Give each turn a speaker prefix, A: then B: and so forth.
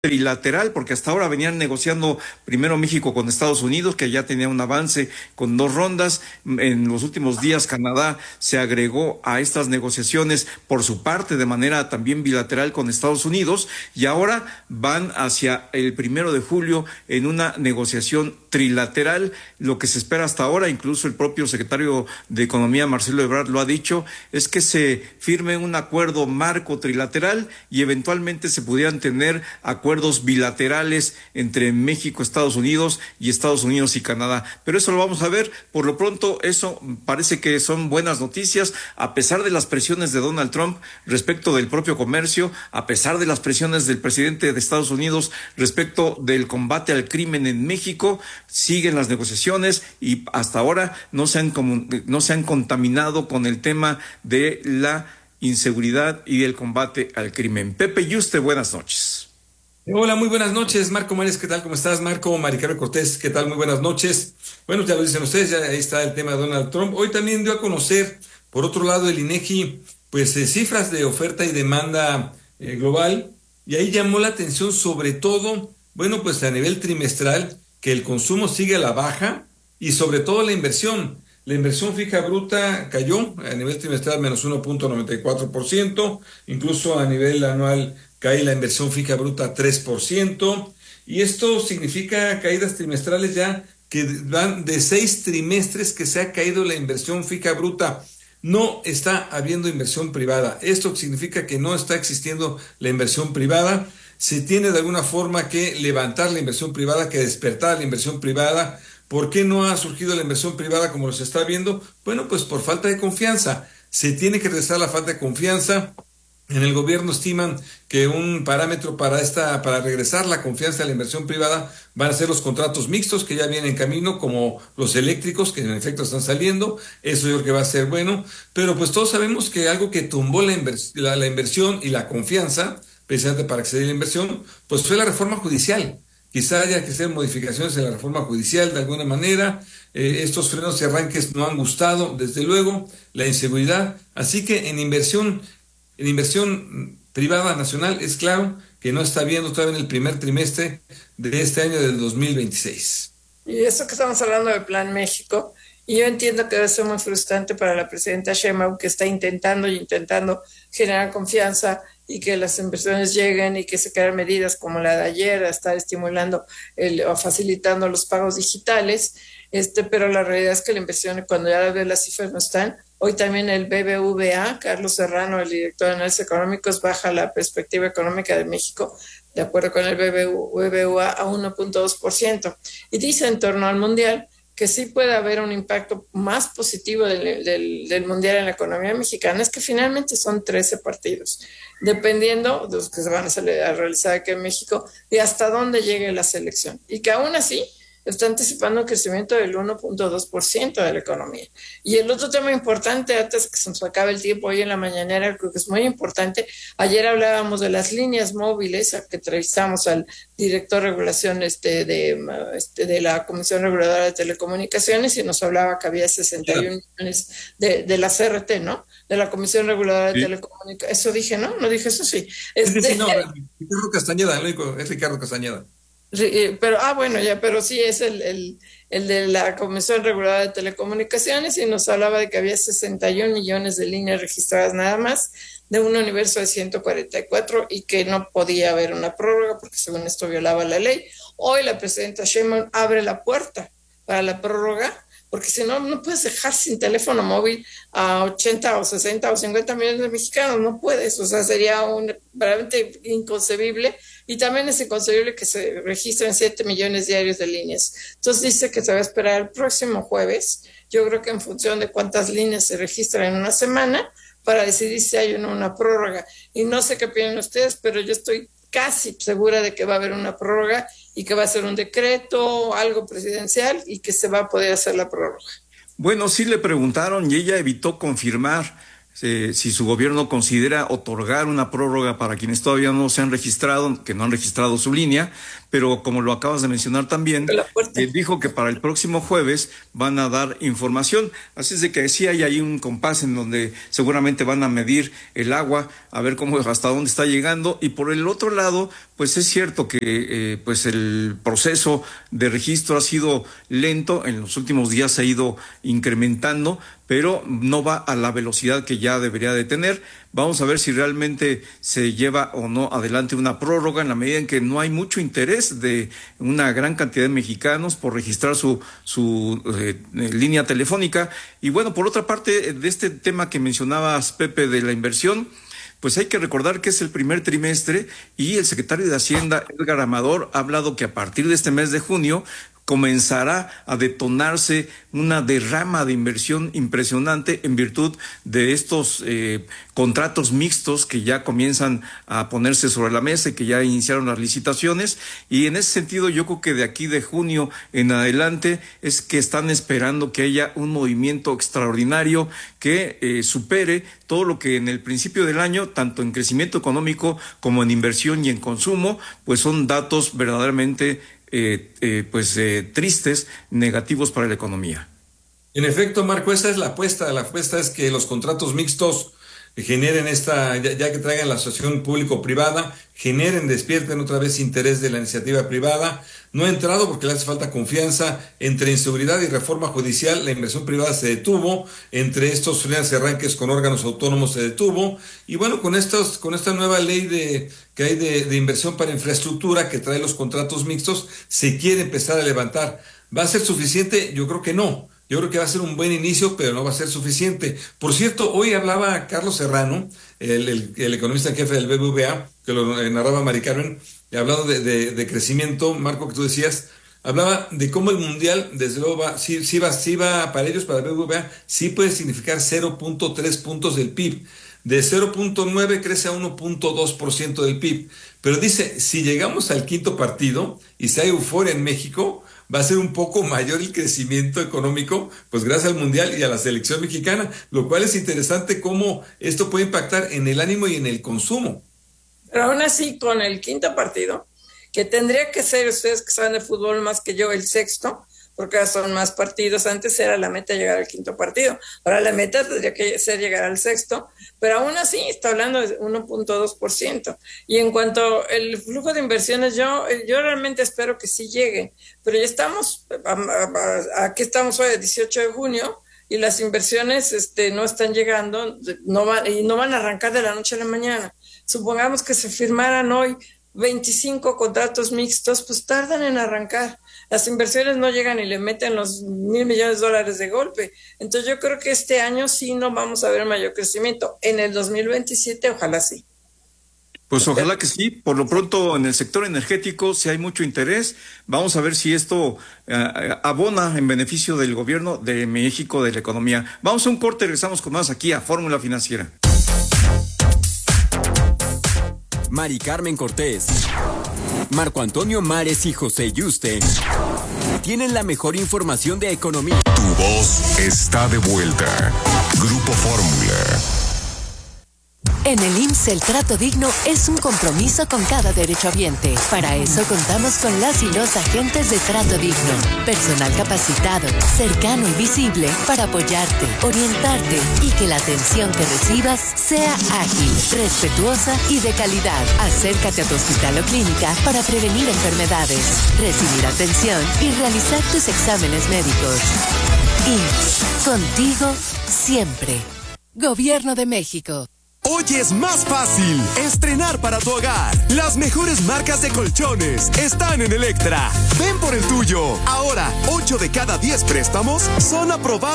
A: trilateral, porque hasta ahora venían negociando primero México con Estados Unidos, que ya tenía un avance con 2 rondas. En los últimos días Canadá se agregó a estas negociaciones por su parte de manera también bilateral con Estados Unidos, y ahora van hacia el 1 de julio en una negociación trilateral. Lo que se espera hasta ahora, incluso el propio secretario de Economía, Marcelo Ebrard, lo ha dicho, es que se firme un acuerdo marco trilateral y eventualmente se pudieran tener acuerdos bilaterales entre México, Estados Unidos y Canadá. Pero eso lo vamos a ver. Por lo pronto, eso parece que son buenas noticias, a pesar de las presiones de Donald Trump respecto del propio comercio, a pesar de las presiones del presidente de Estados Unidos respecto del combate al crimen en México. Siguen las negociaciones y hasta ahora no se han contaminado con el tema de la inseguridad y del combate al crimen. Pepe Yuste, buenas noches.
B: Hola, muy buenas noches, Marco Mares, ¿qué tal? ¿Cómo estás, Marco? Maricarmen Cortés, ¿qué tal? Muy buenas noches. Bueno, ya lo dicen ustedes, ya ahí está el tema de Donald Trump. Hoy también dio a conocer, por otro lado, el INEGI, pues cifras de oferta y demanda global, y ahí llamó la atención sobre todo, bueno, pues a nivel trimestral, que el consumo sigue a la baja y sobre todo la inversión. La inversión fija bruta cayó a nivel trimestral menos 1.94%, incluso a nivel anual cae la inversión fija bruta 3%, y esto significa caídas trimestrales ya que van de 6 trimestres que se ha caído la inversión fija bruta. No está habiendo inversión privada. Esto significa que no está existiendo la inversión privada. Se tiene de alguna forma que levantar la inversión privada, que despertar la inversión privada. ¿Por qué no ha surgido la inversión privada como se está viendo? Bueno, pues por falta de confianza. Se tiene que regresar la falta de confianza. En el gobierno estiman que un parámetro para regresar la confianza a la inversión privada van a ser los contratos mixtos que ya vienen en camino, como los eléctricos, que en efecto están saliendo. Eso yo creo que va a ser bueno, pero pues todos sabemos que algo que tumbó la inversión y la confianza, precisamente para acceder a la inversión, pues fue la reforma judicial. Quizá haya que hacer modificaciones en la reforma judicial de alguna manera. Estos frenos y arranques no han gustado, desde luego, la inseguridad. Así que en inversión privada nacional es claro que no está viendo todavía en el primer trimestre de este año del 2026.
C: Y eso que estamos hablando del Plan México, y yo entiendo que debe ser muy frustrante para la presidenta Sheinbaum, que está intentando generar confianza y que las inversiones lleguen y que se crean medidas como la de ayer, a estar estimulando o facilitando los pagos digitales, pero la realidad es que la inversión, cuando ya ves las cifras no están. Hoy también el BBVA, Carlos Serrano, el director de análisis económicos, baja la perspectiva económica de México, de acuerdo con el BBVA, a 1.2%. Y dice en torno al mundial que sí puede haber un impacto más positivo del mundial en la economía mexicana. Es que finalmente son 13 partidos, dependiendo de los que se van a realizar aquí en México y hasta dónde llegue la selección. Y que aún así está anticipando un crecimiento del 1.2% de la economía. Y el otro tema importante, antes que se nos acabe el tiempo, hoy en la mañanera, creo que es muy importante. Ayer hablábamos de las líneas móviles, a que entrevistamos al director de regulación de la Comisión Reguladora de Telecomunicaciones, y nos hablaba que había 61 millones de la CRT, ¿no? De la Comisión Reguladora de Telecomunicaciones. Eso dije, ¿no? No dije eso, sí.
B: Sí, no, Ricardo Castañeda, es Ricardo Castañeda.
C: Pero, bueno, ya, pero sí es el de la Comisión Reguladora de Telecomunicaciones, y nos hablaba de que había 61 millones de líneas registradas nada más, de un universo de 144, y que no podía haber una prórroga porque según esto violaba la ley. Hoy la presidenta Sheinbaum abre la puerta para la prórroga, porque si no, no puedes dejar sin teléfono móvil a 80 o 60 o 50 millones de mexicanos, no puedes, o sea, sería realmente inconcebible. Y también es inconcebible que se registren 7 millones diarios de líneas. Entonces dice que se va a esperar el próximo jueves, yo creo que en función de cuántas líneas se registran en una semana, para decidir si hay o no una prórroga. Y no sé qué opinan ustedes, pero yo estoy casi segura de que va a haber una prórroga y que va a ser un decreto, algo presidencial, y que se va a poder hacer la prórroga.
A: Bueno, sí le preguntaron y ella evitó confirmar si su gobierno considera otorgar una prórroga para quienes todavía no se han registrado, que no han registrado su línea, pero como lo acabas de mencionar también, dijo que para el próximo jueves van a dar información. Así es de que sí hay ahí un compás en donde seguramente van a medir el agua, a ver hasta dónde está llegando. Y por el otro lado, pues es cierto que pues el proceso de registro ha sido lento, en los últimos días se ha ido incrementando, pero no va a la velocidad que ya debería de tener. Vamos a ver si realmente se lleva o no adelante una prórroga en la medida en que no hay mucho interés de una gran cantidad de mexicanos por registrar su línea telefónica. Y bueno, por otra parte, de este tema que mencionabas, Pepe, de la inversión, pues hay que recordar que es el primer trimestre y el secretario de Hacienda, Edgar Amador, ha hablado que a partir de este mes de junio comenzará a detonarse una derrama de inversión impresionante en virtud de estos contratos mixtos que ya comienzan a ponerse sobre la mesa y que ya iniciaron las licitaciones. Y en ese sentido yo creo que de aquí de junio en adelante es que están esperando que haya un movimiento extraordinario que supere todo lo que en el principio del año, tanto en crecimiento económico como en inversión y en consumo, pues son datos verdaderamente tristes, negativos para la economía.
B: En efecto, Marco, esa es la apuesta. La apuesta es que los contratos mixtos generen ya que traigan la asociación público-privada, despierten otra vez interés de la iniciativa privada. No ha entrado porque le hace falta confianza. Entre inseguridad y reforma judicial, la inversión privada se detuvo. Entre estos arranques con órganos autónomos se detuvo. Y bueno, con esta nueva ley que hay de inversión para infraestructura que trae los contratos mixtos, se quiere empezar a levantar. ¿Va a ser suficiente? Yo creo que no. Yo creo que va a ser un buen inicio, pero no va a ser suficiente. Por cierto, hoy hablaba Carlos Serrano, el economista en jefe del BBVA, que lo narraba Mari Carmen, hablando de crecimiento, Marco, que tú decías, hablaba de cómo el mundial, desde luego, sí va para ellos, para el BBVA, sí puede significar 0.3 puntos del PIB. De 0.9 crece a 1.2% del PIB. Pero dice, si llegamos al quinto partido y si hay euforia en México, va a ser un poco mayor el crecimiento económico, pues gracias al Mundial y a la selección mexicana, lo cual es interesante cómo esto puede impactar en el ánimo y en el consumo.
C: Pero aún así, con el quinto partido, que tendría que ser, ustedes que saben de fútbol más que yo, el sexto, porque ahora son más partidos. Antes era la meta llegar al quinto partido, ahora la meta tendría que ser llegar al sexto, pero aún así está hablando de 1.2%. Y en cuanto al flujo de inversiones, yo realmente espero que sí llegue, pero ya estamos, aquí estamos hoy, el 18 de junio, y las inversiones no están llegando, no van a arrancar de la noche a la mañana. Supongamos que se firmaran hoy 25 contratos mixtos, pues tardan en arrancar. Las inversiones no llegan y le meten los $1,000 millones de golpe. Entonces yo creo que este año sí no vamos a ver mayor crecimiento. En el 2027 ojalá sí.
A: Pues ojalá que sí. Por lo pronto en el sector energético sí hay mucho interés. Vamos a ver si esto abona en beneficio del gobierno de México, de la economía. Vamos a un corte, regresamos con más aquí a Fórmula Financiera.
D: Mari Carmen Cortés, Marco Antonio Mares y José Yuste tienen la mejor información de economía.
E: Tu voz está de vuelta. Grupo Fórmula.
F: En el IMSS el trato digno es un compromiso con cada derechohabiente. Para eso contamos con las y los agentes de trato digno. Personal capacitado, cercano y visible para apoyarte, orientarte y que la atención que recibas sea ágil, respetuosa y de calidad. Acércate a tu hospital o clínica para prevenir enfermedades, recibir atención y realizar tus exámenes médicos. IMSS, contigo siempre. Gobierno de México.
G: Hoy es más fácil estrenar para tu hogar. Las mejores marcas de colchones están en Electra. Ven por el tuyo. Ahora, 8 de cada 10 préstamos son aprobados.